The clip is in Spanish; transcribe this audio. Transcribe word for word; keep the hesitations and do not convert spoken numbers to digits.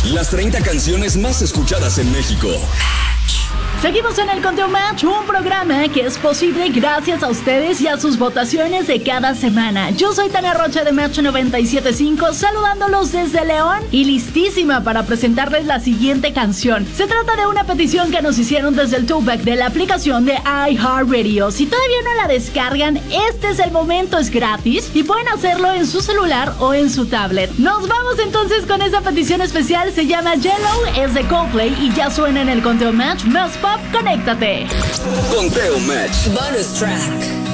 Las treinta canciones más escuchadas en México. Seguimos en el Conteo Match, un programa que es posible gracias a ustedes y a sus votaciones de cada semana. Yo soy Tania Rocha de Match noventa y siete punto cinco, saludándolos desde León y listísima para presentarles la siguiente canción. Se trata de una petición que nos hicieron desde el throwback de la aplicación de iHeartRadio. Si todavía no la descargan, este es el momento, es gratis y pueden hacerlo en su celular o en su tablet. Nos vamos entonces con esa petición especial, se llama Yellow, es de Coldplay y ya suena en el Conteo Match. Más Pop, conéctate. Conteo Match. Bonus track.